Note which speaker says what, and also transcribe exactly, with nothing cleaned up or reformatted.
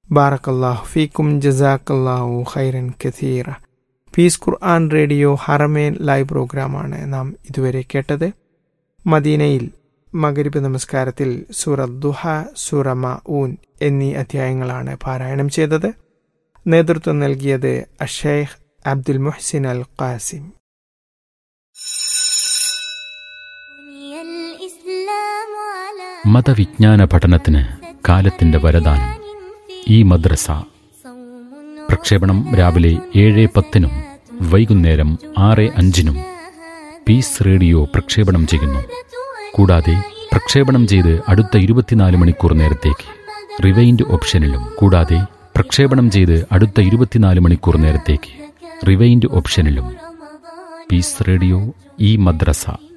Speaker 1: ബാറക്കല്ലാഹു ഫീക്കും ജസാക്കല്ലാഹു ഖൈറൻ കസീറ. പീസ് ഖുർആൻ റേഡിയോ ഹറമേൻ ലൈവ് പ്രോഗ്രാമാണ് നാം ഇതുവരെ കേട്ടത്. മദീനയിൽ മഗ്രിബ് നമസ്കാരത്തിൽ സൂറ ദുഹ, സൂറ മഊൻ എന്നീ അധ്യായങ്ങളാണ് പാരായണം ചെയ്തത്. നേതൃത്വം നൽകിയത് അഷൈഖ് അബ്ദുൽ മുഹ്സിൻ അൽ ഖാസിം.
Speaker 2: മതവിജ്ഞാന പഠനത്തിന് കാലത്തിന്റെ വരദാനം ഈ മദ്രസ. പ്രക്ഷേപണം രാവിലെ ഏഴ് പത്തിനും വൈകുന്നേരം ആറ് അഞ്ചിനും പീസ് റേഡിയോ പ്രക്ഷേപണം ചെയ്യുന്നു. കൂടാതെ പ്രക്ഷേപണം ചെയ്ത് അടുത്ത ഇരുപത്തിനാല് മണിക്കൂർ നേരത്തേക്ക് റിവൈൻഡ് ഓപ്ഷനിലും കൂടാതെ പ്രക്ഷേപണം ചെയ്ത് അടുത്ത ഇരുപത്തിനാല് മണിക്കൂർ നേരത്തേക്ക് റിവൈൻഡ് ഓപ്ഷനിലും പീസ് റേഡിയോ ഈ മദ്രസ.